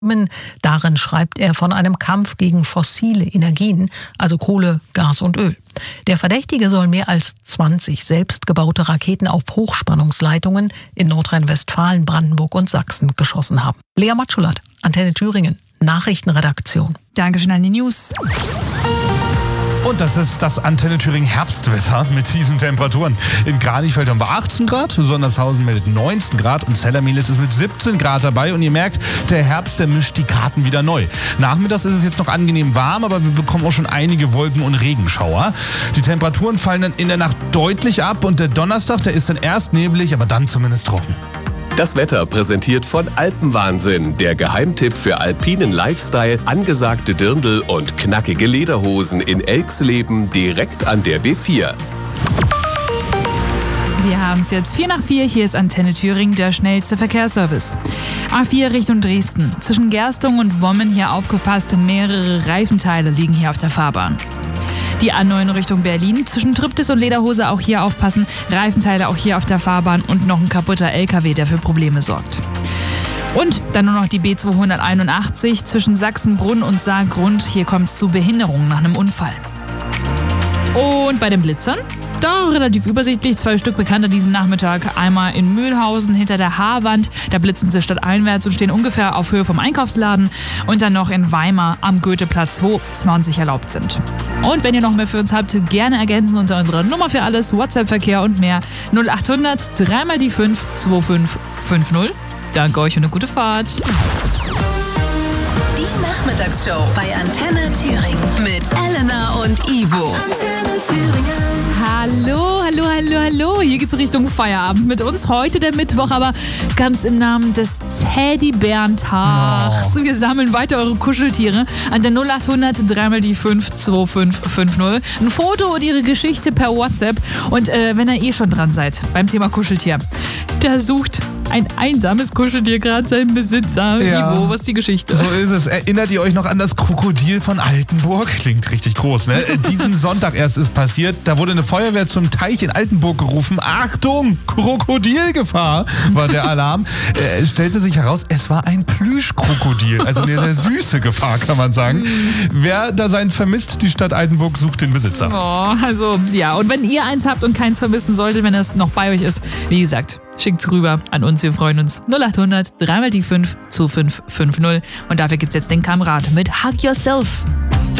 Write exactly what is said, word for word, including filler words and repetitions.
Darin schreibt er von einem Kampf gegen fossile Energien, also Kohle, Gas und Öl. Der Verdächtige soll mehr als zwanzig selbstgebaute Raketen auf Hochspannungsleitungen in Nordrhein-Westfalen, Brandenburg und Sachsen geschossen haben. Lea Matschulat, Antenne Thüringen, Nachrichtenredaktion. Dankeschön an die News. Und das ist das Antenne Thüringen Herbstwetter mit diesen Temperaturen. In Kranichfeld haben wir achtzehn Grad, Sondershausen meldet neunzehn Grad und Zellermehl ist mit siebzehn Grad dabei. Und ihr merkt, der Herbst, der mischt die Karten wieder neu. Nachmittags ist es jetzt noch angenehm warm, aber wir bekommen auch schon einige Wolken- und Regenschauer. Die Temperaturen fallen dann in der Nacht deutlich ab und der Donnerstag, der ist dann erst neblig, aber dann zumindest trocken. Das Wetter präsentiert von Alpenwahnsinn, der Geheimtipp für alpinen Lifestyle, angesagte Dirndl und knackige Lederhosen in Elxleben direkt an der B vier. Wir haben es jetzt vier nach vier, hier ist Antenne Thüringen, der schnellste Verkehrsservice. A vier Richtung Dresden. Zwischen Gerstung und Wommen hier aufgepasst, mehrere Reifenteile liegen hier auf der Fahrbahn. Die A neun Richtung Berlin, zwischen Triptis und Lederhose auch hier aufpassen, Reifenteile auch hier auf der Fahrbahn und noch ein kaputter L K W, der für Probleme sorgt. Und dann nur noch die B zweihunderteinundachtzig zwischen Sachsenbrunn und Saargrund, hier kommt es zu Behinderungen nach einem Unfall. Und bei den Blitzern? Da relativ übersichtlich, zwei Stück bekannt an diesem Nachmittag. Einmal in Mühlhausen hinter der Haarwand, da blitzen sie stadteinwärts und stehen ungefähr auf Höhe vom Einkaufsladen. Und dann noch in Weimar am Goetheplatz, wo zwanzig erlaubt sind. Und wenn ihr noch mehr für uns habt, gerne ergänzen unter unserer Nummer für alles, WhatsApp-Verkehr und mehr null achthundert drei mal die fünf zwei fünf fünf null. Danke euch und eine gute Fahrt. Die Nachmittagsshow bei Antenne Thüringen mit Elena und Ivo. Antenne Thüringen. Hallo, hallo, hallo, hallo. Hier geht's Richtung Feierabend mit uns. Heute der Mittwoch, aber ganz im Namen des Teddybären-Tags. Oh. Wir sammeln weiter eure Kuscheltiere an der null achthundert drei mal die fünf zwei fünf fünf null. Ein Foto und ihre Geschichte per WhatsApp. Und äh, wenn ihr eh schon dran seid beim Thema Kuscheltier, da sucht ein einsames Kuscheltier gerade seinen Besitzer. Ja. Ivo, was ist die Geschichte? So ist es. Erinnert ihr euch noch an das Krokodil von Altenburg? Klingt richtig groß, ne? Diesen Sonntag erst ist passiert. Da wurde eine Feuerwehr zum Teich in Altenburg gerufen. Achtung, Krokodilgefahr war der Alarm. äh, es stellte sich heraus, es war ein Plüschkrokodil. Also eine sehr süße Gefahr, kann man sagen. Wer da seins vermisst, die Stadt Altenburg sucht den Besitzer. Oh, also ja. Und wenn ihr eins habt und keins vermissen solltet, wenn es noch bei euch ist, wie gesagt, schickt's rüber an uns, wir freuen uns. null achthundert drei mal die fünf zwei fünf fünf null. Und dafür gibt's jetzt den Kamrat mit Hug Yourself.